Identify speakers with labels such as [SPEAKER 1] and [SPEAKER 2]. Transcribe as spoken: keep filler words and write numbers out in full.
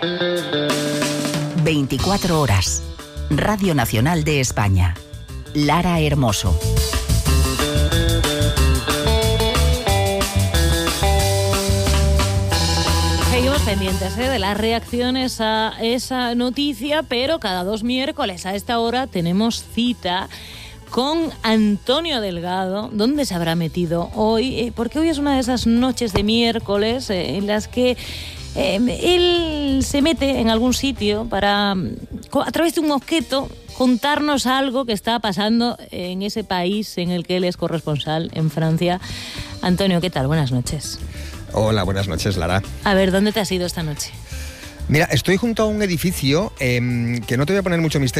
[SPEAKER 1] veinticuatro horas. Radio Nacional de España. Lara Hermoso.
[SPEAKER 2] Seguimos pendientes ¿eh? de las reacciones a esa noticia, pero cada dos miércoles a esta hora tenemos cita con Antonio Delgado. ¿Dónde se habrá metido hoy? Eh, porque hoy es una de esas noches de miércoles eh, en las que eh, él se mete en algún sitio para, a través de un objeto, contarnos algo que está pasando en ese país en el que él es corresponsal, en Francia. Antonio, ¿qué tal? Buenas noches.
[SPEAKER 3] Hola, buenas noches, Lara.
[SPEAKER 2] A ver, ¿dónde te has ido esta noche?
[SPEAKER 3] Mira, estoy junto a un edificio eh, que no te voy a poner mucho misterio.